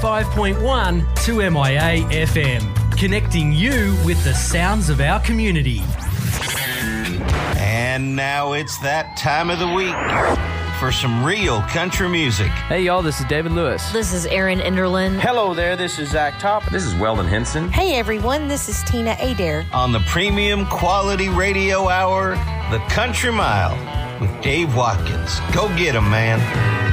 95.1 to MIA FM, connecting you with the sounds of our community. And now it's that time of the week for some real country music. Hey y'all, this is David Lewis. This is Erin Enderlin. Hello there, this is Zach Top. This is Weldon Henson. Hey everyone, this is Tina Adair. On the premium quality radio hour, The Country Mile with Dave Watkins. Go get 'em, man.